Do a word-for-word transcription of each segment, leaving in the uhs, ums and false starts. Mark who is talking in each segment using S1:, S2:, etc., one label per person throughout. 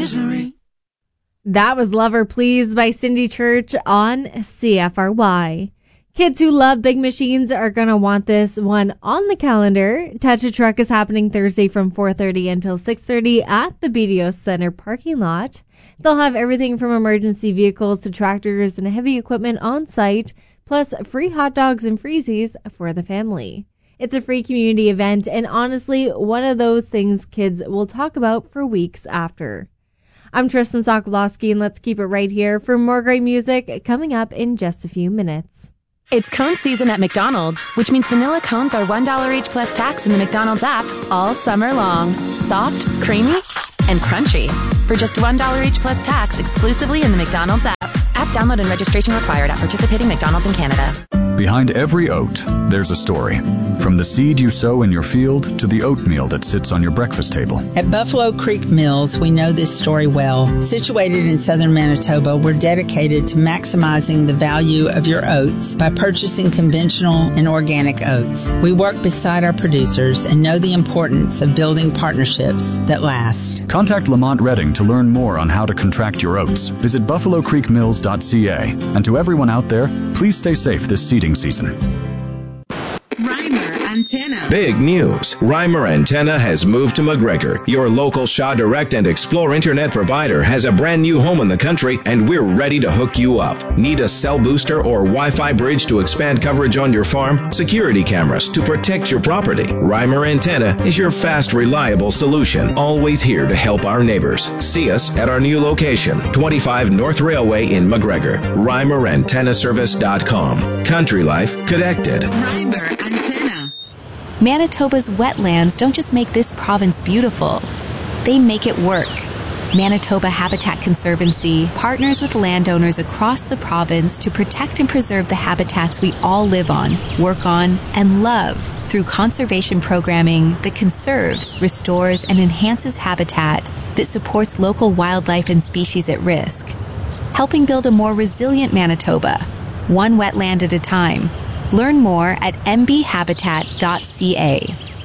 S1: misery.
S2: That was Lover Please by Cindy Church on C F R Y. Kids who love big machines are going to want this one on the calendar. Touch a Truck is happening Thursday from four thirty until six thirty at the B D O Center parking lot. They'll have everything from emergency vehicles to tractors and heavy equipment on site, plus free hot dogs and freezies for the family. It's a free community event and honestly one of those things kids will talk about for weeks after. I'm Tristan Sokolowski, and let's keep it right here for more great music coming up in just a few minutes.
S3: It's cone season at McDonald's, which means vanilla cones are one dollar each plus tax in the McDonald's app all summer long. Soft, creamy, and crunchy. For just one dollar each plus tax exclusively in the McDonald's app. App download and registration required at participating McDonald's in Canada.
S4: Behind every oat, there's a story. From the seed you sow in your field to the oatmeal that sits on your breakfast table.
S5: At Buffalo Creek Mills, we know this story well. Situated in southern Manitoba, we're dedicated to maximizing the value of your oats by purchasing conventional and organic oats. We work beside our producers and know the importance of building partnerships that last.
S4: Contact Lamont Redding to learn more on how to contract your oats. Visit buffalo creek mills dot c a. And to everyone out there, please stay safe this seeding season.
S6: Reimer Antenna.
S7: Big news. Reimer Antenna has moved to McGregor. Your local Shaw Direct and Explore internet provider has a brand new home in the country, and we're ready to hook you up. Need a cell booster or Wi-Fi bridge to expand coverage on your farm? Security cameras to protect your property? Reimer Antenna is your fast, reliable solution. Always here to help our neighbors. See us at our new location, twenty-five North Railway in McGregor. Reimer Antenna Service dot com. Country Life Connected.
S6: Reimer Antenna.
S3: Manitoba's wetlands don't just make this province beautiful, they make it work. Manitoba Habitat Conservancy partners with landowners across the province to protect and preserve the habitats we all live on, work on, and love through conservation programming that conserves, restores, and enhances habitat that supports local wildlife and species at risk, helping build a more resilient Manitoba, one wetland at a time. Learn more at m b habitat dot c a.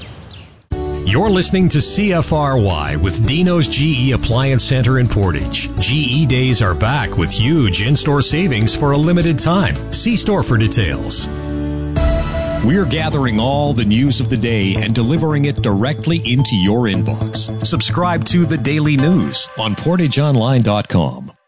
S8: You're listening to C F R Y with Dino's G E Appliance Center in Portage. G E Days are back with huge in-store savings for a limited time. See store for details. We're gathering all the news of the day and delivering it directly into your inbox. Subscribe to The Daily News on portage online dot com.